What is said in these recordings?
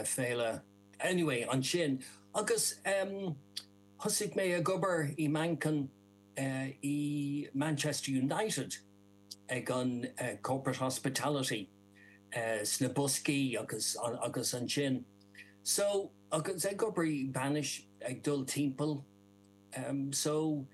féile. Anyway, an sin. Agus hosig mé a gobar I mancan I Manchester United ag an corporate hospitality Snabuski agus an sin. So agus ag gobar I banish ag dul timple. So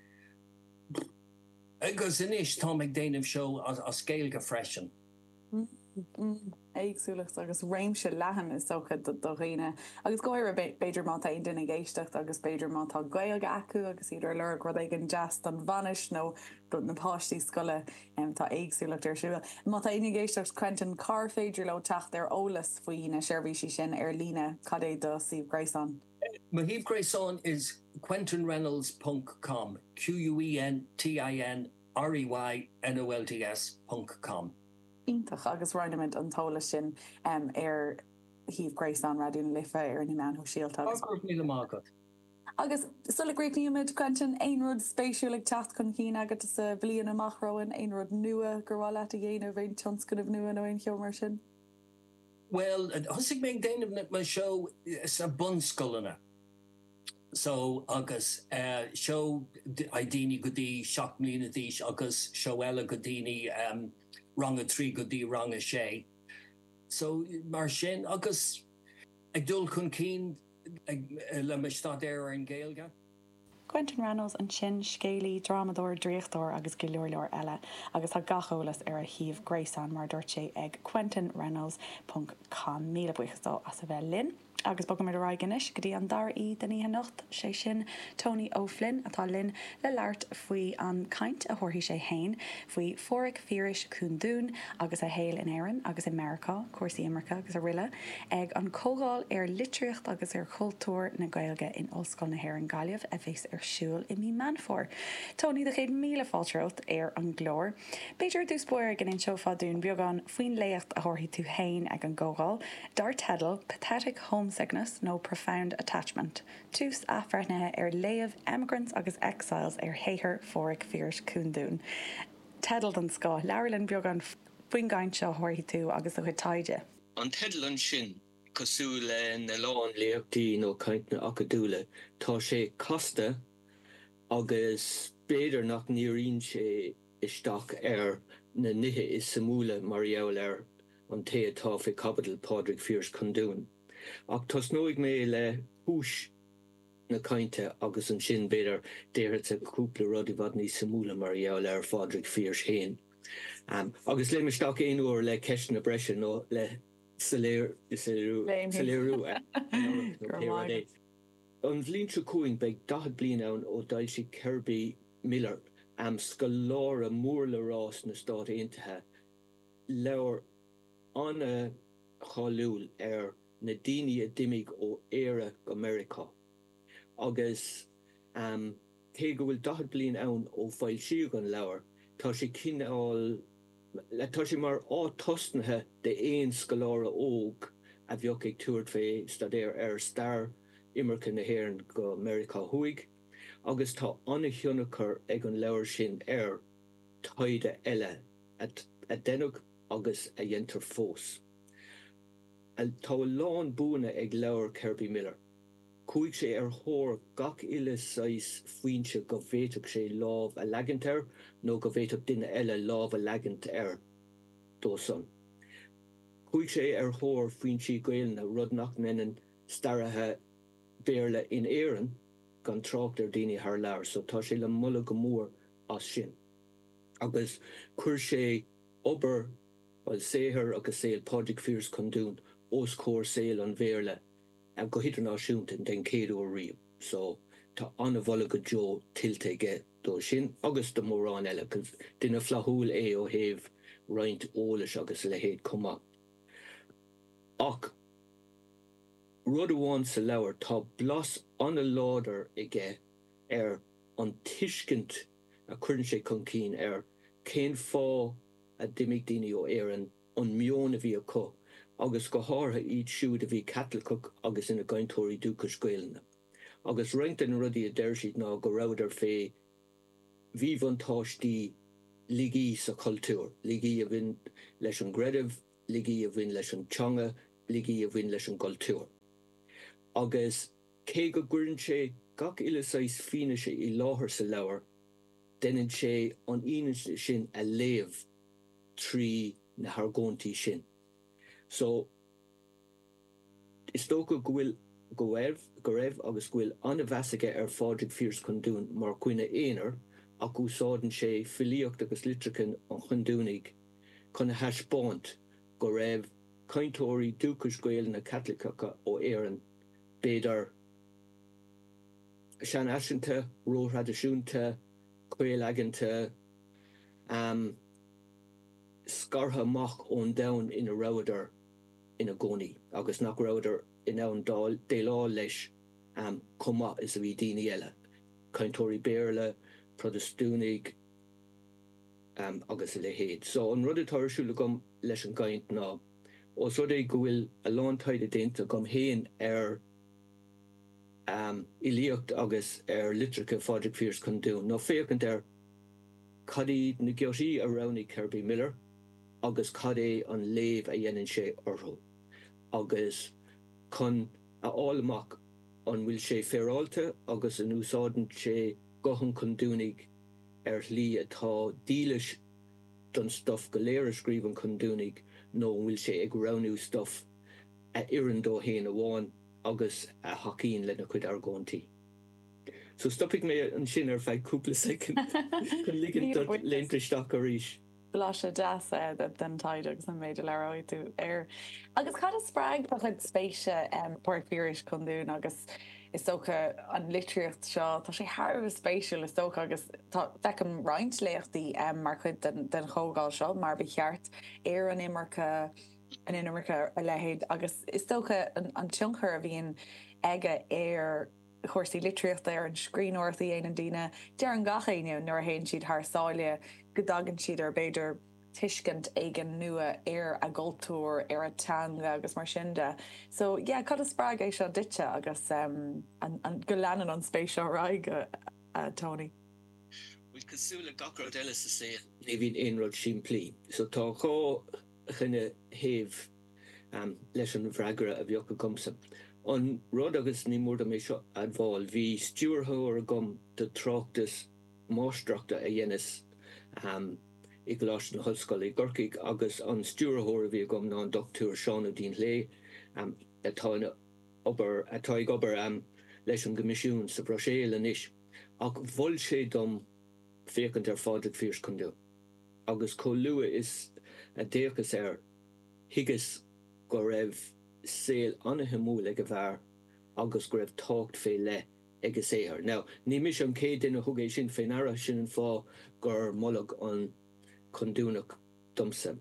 agus inis Tom McDaniel show a scale go freshen. Éagsúlacht agus réimse lehan is socha do riine. Agus goir beidir má ein duna géistecht agus beidir má tá gailge acu agus idir lur rud ag an jazz an vanis nó na páistí scoile tá éagsúlacht ar siúil. Má tá ina géistecht Quentin Carr féidir le techt ar ólas faoine seirbhísí sin ar líne cad é do Steve Grayson. My Steve Grayson is QuentinReynolds.com QuentinReynolds.com. Ítach agus roinnament an tóla sin ar Steve Grayson radioún lifa ar ní man ho síalt agus. Agus sulla gréicníimiid Quentin einrod spéisiúleg techt chun cín agat sa bblion amachróin einrod nua gurháil a dhéanamh bhéin tionscannamh nua nó ein cheomar sin. Well, hosig mé déanamh na show sa bunscoilena. So agus show idini godi shock mlína dhís agus showella godini ranga trí godi ranga sé. So mar sin agus ag dul chun cín le mistad ar an Gaelga. Quentin Reynolds an sin scéalaí dramadóir dríochttóir agus go leor eile agus tá gacholalas ar a Steve Grayson mar dúirt sé ag QuentinReynolds.com míle buchastá as a bheith linn. Agus bogam mar raigenis go dtí an dar í den ihe nocht sé sin Tony O'Flynn atá linn le leart faoi an caint a thuirtí sé hain faoi fóric fíris cún dún agus a héil in éireann agus America, cuasaí America agus a riile ag an cógáil ar litríocht agus ar cultúr na Gaeilge in Ollscoil na HÉireann Gaillimh a bhés ar siúil I mí manfór. Tony de chéad míle fáilteocht ar an glór. Beidir dús buir gan in seofa dún beagán faoin léocht a thuirtí tú hain ag an cógáil, dar tedal pathetic homesickness no profound attachment. Tús afreitne ar léamh emigrants agus exiles ar héithir fóric fíris cún dún. Tedal an scá, leirlinn beagán faoin gáint seo thuirtí tú agus a chud taide. An tedal an sin cosú le na lán léachtaí nó caint na acadúla tá sé costa agus béidir nach níoríonn sé isteach ar na nithe is samúla mar gheall ar an té atá fé capital Padraig Fíris Chundún. Ach tos nóig mé le hús na cainte agus an sin béidir déiread a cúpla rudí bhd ní samúla mar gheall ar Padraig Fíris héin. Agus le meisteach éon uair le ceist na breise nó le saléirú. An bhlín tro cúing beag 10 bliain ann ó dail sí Kirby Miller scoláir a mór le rás na Stát Aontaithe leabhar anna chailúil ar na daoine a dimig ó éire America. Agus té go bhfuil 10 bliain ann ó bhail siú an leabhar, tá sé cineál tá sé mar átosnathe de éon scoláire óg a bheoh ag túirt fé stadéir ar star Imirce na HÉireann go America thuig, agus tá anna thionachar ag an leabhar sin ar taide eile a dénach agus a dhéantar fós. Tá lán búna ag leabhar Kirby Miller. Cúig sé ar thóir gach ile sais faoinse go bhféiteach sé lámh a leagant ar nó go bhféiteach duine eile lámh a leagant ar dósan. Cúig sé ar thóir faointí Gaeilne rud nach menan starathe béarla in éireann gan trácht ar daoine thar leabhar, so tá sé le mula go mór as sin. Agus chuir sé obair séithir agus saoil Padraig Fíris Chundún os cóir saoil an bhéarla a go hidirnáisiúnta den céadú riamh. So tá anna bhla go Joe tilteige dó sin agus do mórrán eile, cos duine flathúil é ó thaobh roinnt ólas agus le héad cumach. Ach rud amháin sa leabhar tá blas anna láidir ige ar an tuiscint a chuireann sé chun cín ar cén fá a dimig daoine ó éireann an mion a bhí acu, agus go háirtha iad siúd a bhí Catholic agus ina gcaintóirí dúchas Gaeilne. Agus roinnt an rudí a deir siad ná go raibh ar fé bhí vantáistí ligaí sa cultúr, ligaí a bhíonn leis an greideamh, ligaí a bhíonn leis an teanga, ligaí a bhíonn leis an cultúr. agus cé go gcuireann sé gach ilesáis fine sé I láthair sa leabhar, denan sé an aonaid sin a léamh trí na hargóntaí sin. So, is tóca go raibh agus bhfuil anna bheasaige fádraigh fíors chun dún mar cuine éonar ach úsáideann sé filíocht agus litricin an chundúnaigh chun a theispáint go raibh cainteoirí dúchas Gael na Catolicacha ó Éireann beidir sean aisinta, róthradisiúnta, Gael aganta, scartha amach ón domhan ina roghdar ina gcónaí agus nach roghdar in ann déilá leis cuma is a bhí daoine eile. Cainteoirí béarla, protestúnaigh agus le héad. So an rud atá arsúla gom leis an gcaint ná os rud é go bhfuil a lántaide dénta gom héin ilíocht agus litricha fádraigh fíors chun dún. Nó féachant cadí na geosí a rounnig Kirby Miller agus cadé an léamh a dhéanann sé orthu. Agus chun a álamach an bhfuil sé féráilte agus an úsáideann sé gochan chun dúnaigh lí atá dílis don stuff go léir a scríban chun dúnaigh nó bhfuil sé ag rownú stuff a iarán dó héin amháin agus a hacín le na chuid argóntaí. So stoppig mé an sin feidh cúpla second chun ligean dot léontristeach a rís. Lá sé deas den taide agus an méidir leráid tú Agus cad a sppraig ba chud spéise Port Fíris chun dún agus is socha an litríocht seo tá sé thar spéisiúil is socha agus fecham rointléochtaí mar chud den chógáil seo mar be cheart an imarcha a lehéid agus is socha an tionchar a bhíon aige chuirsaí litríocht an scríóirtaí éana díine dear an gachéine nuair a héonn siad thsáile go dagann siad beidir tuiscint éigen nua a gultúr a tanga agus mar sinnde. So cad a sppraig é seo dite agus an go leanan an spéisio raige Tony. Bhfuil cosúla gachar eile sa sé ní bhíon aonrad siimplí. So tá có chunne héamh leis an bhreagra a bheocha gomsa. An rud agus ní mór mé seo adháil hí stúrthóir a gom de tráchtas mástruachta a dhéanas I glas na hoscoil I Gorcaigh agus an stúrthóir a bhí gom ná an doctúr Seán O'Dean Lé atá ag obair leis an gomisiún sa Brochéal anis ach bhfuil sé dom féachant fádraigh fíors chun dún. Agus có lua is a déachas higas go raibh saol anathe múl ag a bhar agus go raibh tácht fé le ag a séhar. Now, ní mis an cé duine thugéis sin féin ara sin an fá gur mollag an chun dúnach domsa.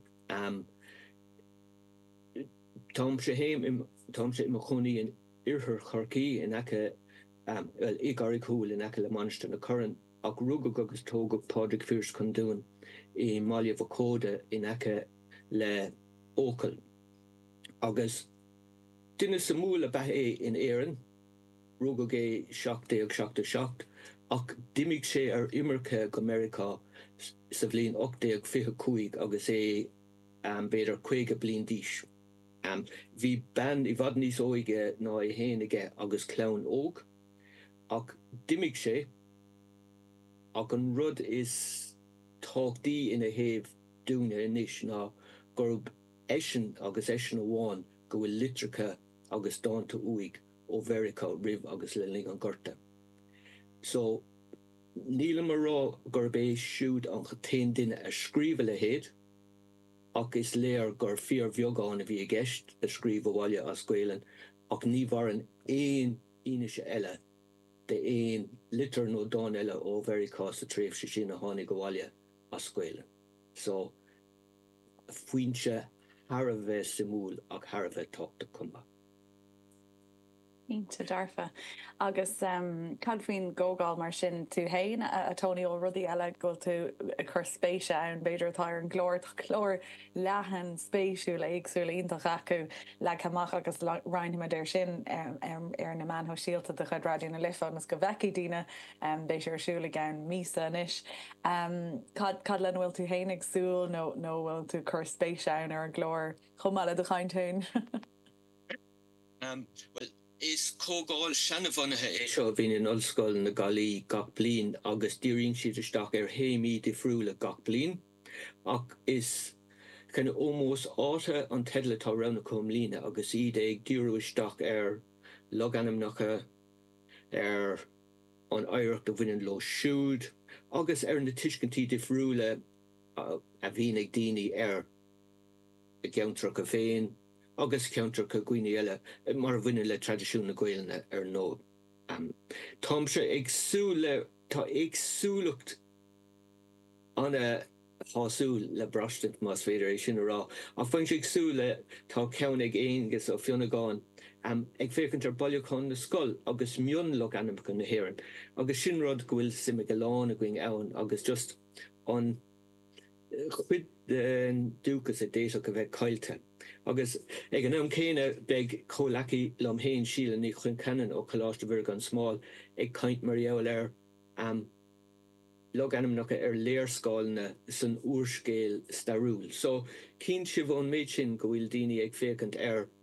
Tám sé im a chunaí an irthir Chorcaí in aice I garig húil in aice le maniste na curran ach rúgad agus tógad pádraigh fíors chun dún I Mália Vocóda in aice le ócail. Agus duine sa múl a bheith in Éireann rúgad é 7 ach dimig sé imirce go America sa bhliain 1825 agus beidir 5 bliain díos. Bhí ban I bhfad níos óige ná I héanaige agus clán óg ach dimig sé ach an rud is táchtaí ina héamh dúine inis ná gurb éisin agus éisin amháin go bhfuil litricha agus dáanta uig ó Verica ribh agus le ling an gorta. So, níl mar rá gurb é siúd an chatéin duine a scríomh le héad ach is léir gur fíor bheagáin a bhí a gceist a scríomh bháile as Gaelan ach ní bharan éon ionise eile de éon litir nó dán eile ó Verica sa tréimh sé sin a tháinig go bháile as Gaelan. So, faoinse thar a bheith sa múl ach thar a bheith táchta cuma. Ínta darfa. Agus cad faoin gógáil mar sin tú hain a Tony ó rudí eile go tú a chur spéise ann beidir atá an chlór lehan spéisiú le agsúla ionintach acu le chamach agus reinimiid sin ar na man ho síalta de chud radioúna lifa agus go bheici díine béisiir siúla gan mísa inis. Cad len bhfuil tú hain agsúil nó bhfuil tú chur spéise ann ar an glór chumáile do chaintún? Well, is cógáil seanmhanathe é seo bhín in ollscoil na Gailí gach bliain agus díríonn siad isteach héimí difriúla gach bliain ach is kind of almost áta an tedla tá rana com lína agus iad ag díú isteach loganam nacha an éireacht a bhainean lo siúd agus na tuiscintí difriúla a bhín ag daoine a ceantrach a féin agus ceantrach a gcuoine eile mar bhainean le tradiisiún na Gaelna nó. Tá se tá agsúlacht anna hásúil le brastant más féidir sin rá. A fain sé agsúla tá ceann ag éongus ó fionna gáin ag fécinn ar bailachán na scoil agus mion le anam go na hhéireann. Agus sin rud go bhfuil simime go láin a going ann agus just an chuid den dúchas a déach go bheith caiilte. Agus ag an am céine beag cholaci lom héin síle ní chun canan ó choláiste bhir an smáil ag caint mar eol log anam nacha léirscáilna san úrscéil starúil. So cín si bhón méid sin go bhfuil daoine ag fécant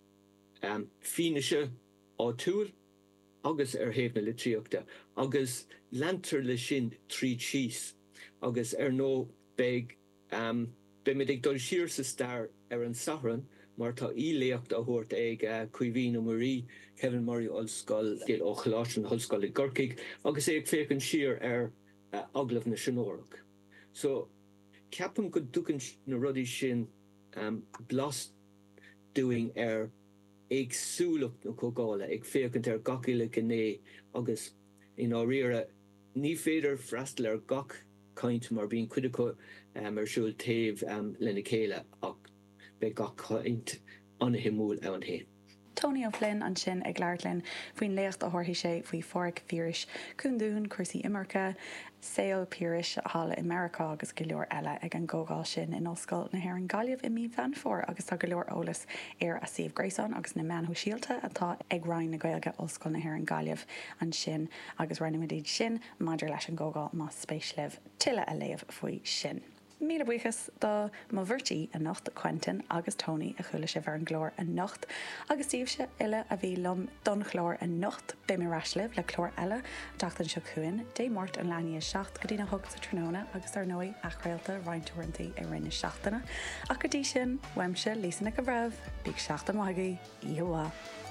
fineise á túil agus héamna le tríochta agus leantar le sin trí síos agus nó beag be mid ag dul siar sa star an sahran mar tá íléocht a thuirt ag Cuimhín ó Marí Kevin Murray ollscoil géal ó choláiste an Ollscoil i Gorcaig agus ag fécinn siar aglah na sinórach. So ceapan go dúcann na rudaí sin blas doing agsúlacht na cógála ag fécinn gaciile gné agus in áíire ní féidir freastal gach caint mar bíon cuideacha siúil taobh lena chéile ach be gach caint anna himúil an héin. Tony O'Flynn an sin ag leirlinn faoin léocht a thuirthaí sé faoi fóric fíris cúndún cuasaí imirce, saol píris a hála America agus go leor eile ag an gcógáil sin in ollscoil na hÉireann Gaillimh i mí bheanfór agus tá go leor eolas a Steve Grayson agus na meanthú síalta atá ag rainn na Gaeilge ollscoil na hÉireann Gaillimh an sin agus ranimidíd sin maidir leis an gcógáil má spéislibh tuile a léamh faoi sin. Míle buchas do má bhirtí a nocht Quentin agus Tony a chuile sé bhar an glór a nocht agus tíobse ile a bhí lom don chlór a nocht be mé raislibh le chlór eile deachtain seo chuin dé mórt an leine 7 go dtína thug sa tróna agus ar nói achréalta reinintúirintaí i rinne seachtainna a go dtí sin weimse lísanna go bhreh bíag 7 maigí ihuaá.